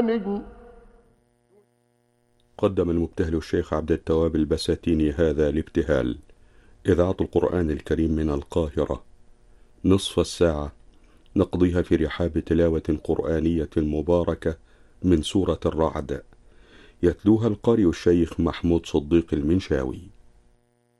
قدم المبتهل الشيخ عبد التواب البساتيني هذا الابتهال. إذاعة القرآن الكريم من القاهرة، نصف الساعة نقضيها في رحاب تلاوة قرآنية مباركة من سورة الرعد، يتلوها القارئ الشيخ محمود صديق المنشاوي.